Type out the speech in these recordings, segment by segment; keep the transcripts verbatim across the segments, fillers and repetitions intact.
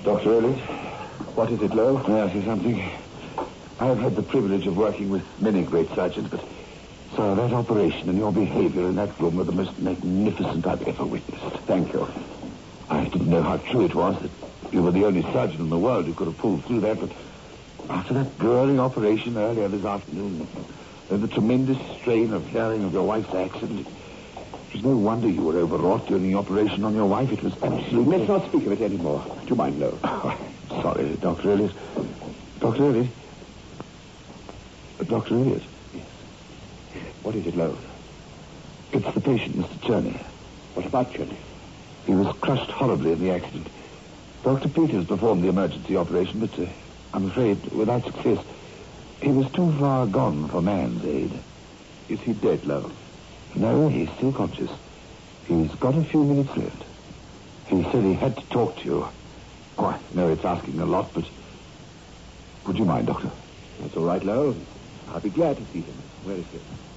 Doctor Elliot? What is it, Lowe? May I say something? I have had the privilege of working with many great surgeons, but... Sir, that operation and your behavior in that room were the most magnificent I've ever witnessed. Thank you. I didn't know how true it was that you were the only surgeon in the world who could have pulled through that, but after that grueling operation earlier this afternoon, and the tremendous strain of hearing of your wife's accident, it was no wonder you were overwrought during the operation on your wife. It was absolutely... Let's not speak of it anymore. Do you mind, Lowe? Oh, sorry, Doctor Elliot. Doctor Elliot? Uh, Doctor Elliot? Yes. What is it, Lowe? It's the patient, Mister Cherney. What about Cherney? He was crushed horribly in the accident. Doctor Peters performed the emergency operation, but uh, I'm afraid without success. He was too far gone for man's aid. Is he dead, Lowe? No, he's still conscious. He's got a few minutes left. He said he had to talk to you. Oh, I know it's asking a lot, but... Would you mind, Doctor? That's all right, Lowe. I'll be glad to see him. Where is he?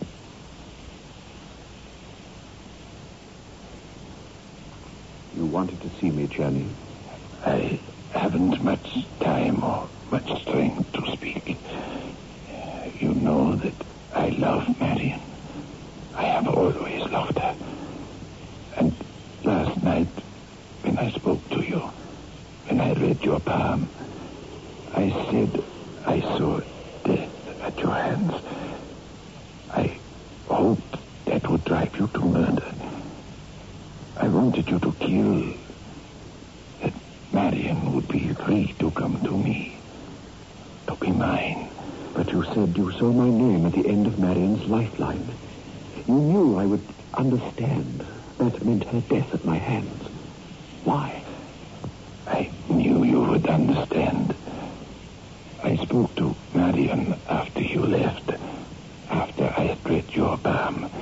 You wanted to see me, Cherney? I haven't much time or much strength to speak. You know that I love Marion. I have always loved her. And last night, when I spoke to you, when I read your palm, I said I saw death at your hands. I hoped that would drive you to murder. I wanted you to kill. That Marion would be free to come to me, to be mine. But you said you saw my name at the end of Marion's lifeline. You knew I would understand. That meant her death at my hands. Why? I knew you would understand. I spoke to Marion after you left, after I had read your palm.